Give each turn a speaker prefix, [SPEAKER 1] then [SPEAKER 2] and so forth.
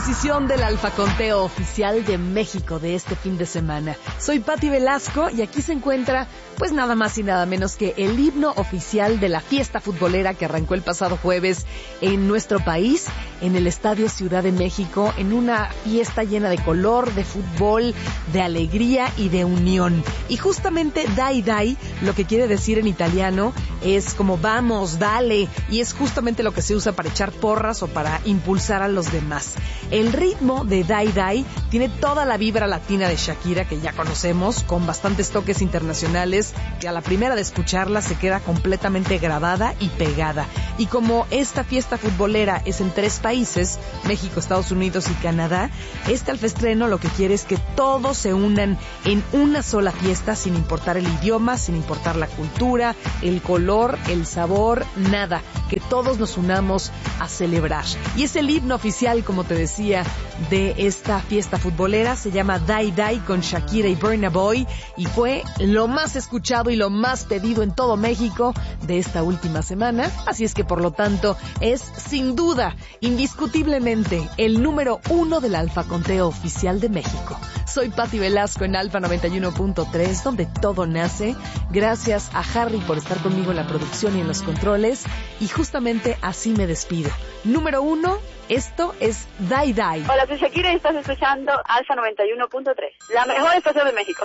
[SPEAKER 1] posición del Alfaconteo oficial de México de este fin de semana. Soy Pati Velasco y aquí se encuentra, pues nada más y nada menos que el himno oficial de la fiesta futbolera que arrancó el pasado jueves en nuestro país, en el Estadio Ciudad de México, en una fiesta llena de color, de fútbol, de alegría y de unión. Y justamente Dai Dai, lo que quiere decir en italiano, es como vamos, dale, y es justamente lo que se usa para echar porras o para impulsar a los demás. El ritmo de Dai Dai tiene toda la vibra latina de Shakira que ya conocemos, con bastantes toques internacionales, que a la primera de escucharla se queda completamente grabada y pegada. Y como esta fiesta futbolera es en 3 países, México, Estados Unidos y Canadá, este alfaestreno lo que quiere es que todos se unan en una sola fiesta, sin importar el idioma, sin importar la cultura, el color, el sabor, nada, que todos nos unamos a celebrar. Y es el himno oficial, como te decía, de esta fiesta futbolera, se llama Dai Dai con Shakira y Burna Boy, y fue lo más escuchado y lo más pedido en todo México de esta última semana, así es que por lo tanto es sin duda, indiscutiblemente, el número 1 del Alfaconteo oficial de México. Soy Pati Velasco en Alfa 91.3, donde todo nace. Gracias a Harry por estar conmigo en la producción y en los controles, y justamente así me despido. Número 1, esto es Dai Dai.
[SPEAKER 2] Hola, soy Shakira y estás escuchando Alfa 91.3, la mejor estación de México.